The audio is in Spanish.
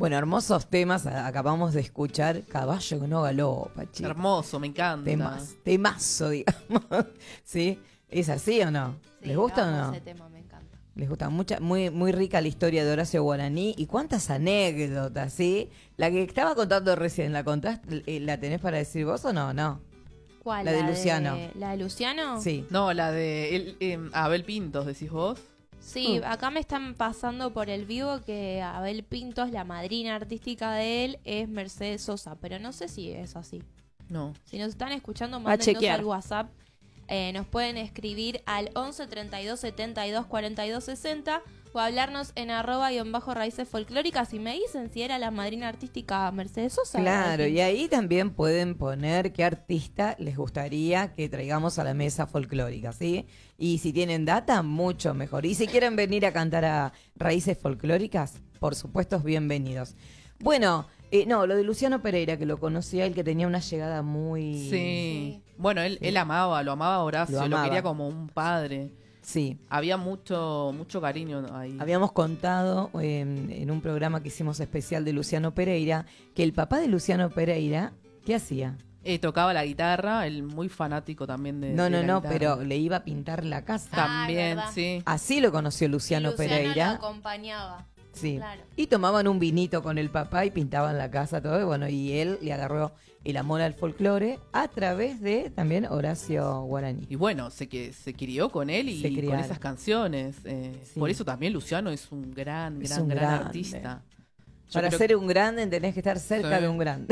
Bueno, hermosos temas. Acabamos de escuchar Caballo que no galopa, chicos. Hermoso, me encanta. Temazo, digamos. ¿Sí? ¿Es así o no? Sí, ¿Les gusta o amo no? ese tema, me encanta. Les gusta muy rica la historia de Horacio Guaraní y cuántas anécdotas, ¿sí? La que estaba contando recién, ¿la contaste? ¿La tenés para decir vos o no? No. ¿Cuál? La de Luciano. ¿La de Luciano? Sí. No, la de Abel Pintos, decís vos. Sí, acá me están pasando por el vivo que Abel Pintos, la madrina artística de él, es Mercedes Sosa, pero no sé si es así. No. Si nos están escuchando, A mándenos chequear. al WhatsApp. Nos pueden escribir al 11 32 72 42 60 o hablarnos en @raíces folclóricas y me dicen si era la madrina artística Mercedes Sosa. Claro, y ahí también pueden poner qué artista les gustaría que traigamos a la mesa folclórica, ¿sí? Y si tienen data, mucho mejor. Y si quieren venir a cantar a Raíces Folclóricas, por supuesto, bienvenidos. Bueno, no, lo de Luciano Pereira, que lo conocía, el que tenía una llegada muy... Sí. Bueno, él lo amaba a Horacio, Lo amaba. quería como un padre. Sí. Había mucho cariño ahí. Habíamos contado en un programa que hicimos especial de Luciano Pereira, que el papá de Luciano Pereira, ¿qué hacía? Tocaba la guitarra, él muy fanático también de No, la guitarra. pero le iba a pintar la casa. También, verdad. sí. Así lo conoció Luciano, Lo Pereira. acompañaba. Sí. Claro. Y tomaban un vinito con el papá y pintaban la casa, todo. Y bueno, y él le agarró el amor al folclore a través de también Horacio Guaraní. Y bueno, se crió con él y Se con criaron. esas canciones. Sí. Por eso también Luciano es un gran Es un gran grande. artista. Yo Para creo ser un grande tenés que estar cerca Sí. de un grande.